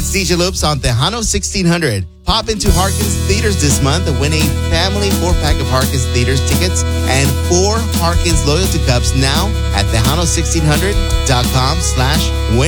It's DJ Loops on Tejano 1600. Pop into Harkins Theaters this month and win a family 4-pack of Harkins Theaters tickets and 4 Harkins loyalty cups now at Tejano1600.com/win.